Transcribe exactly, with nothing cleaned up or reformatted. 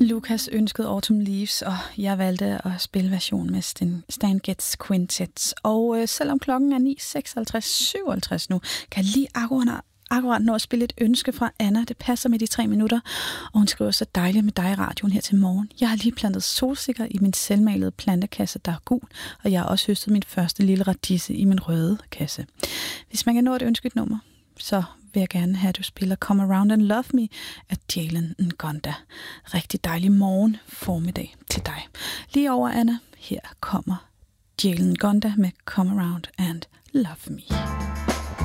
Lukas ønskede Autumn Leaves, og jeg valgte at spille version med Stan Getz Quintet. Og øh, selvom klokken er ni seksoghalvtreds syvoghalvtreds nu, kan jeg lige akkurat, akkurat nå at spille et ønske fra Anna. Det passer med de tre minutter, og hun skriver så dejligt med dig i radioen her til morgen. Jeg har lige plantet solsikker i min selvmalede plantekasse, der er gul, og jeg har også høstet min første lille radise i min røde kasse. Hvis man kan nå et ønsket nummer, så vil jeg gerne have, at du spiller Come Around and Love Me af Jalen Ngonda. Rigtig dejlig morgen formiddag til dig. Lige over, Anna, her kommer Jalen Ngonda med Come Around and Love Me.